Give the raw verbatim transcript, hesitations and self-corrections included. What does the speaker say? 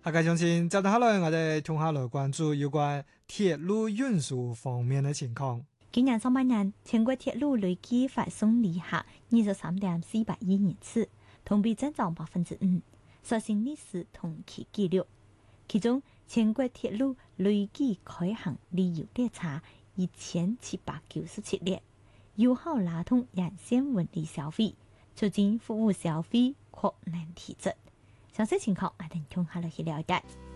大家相信接下來我哋同下來關注有關鐵路運輸方面嘅情況。 今年上半年，全國鐵路累計發送旅客二十三點四八億人次，同比增長百分之五，刷新歷史同期紀錄。其中，全國鐵路累計開行旅遊列車一千七百九十七列，有效拉動沿線本地消費，促進服務消費擴大提質。詳細情況，我哋同下來去了解。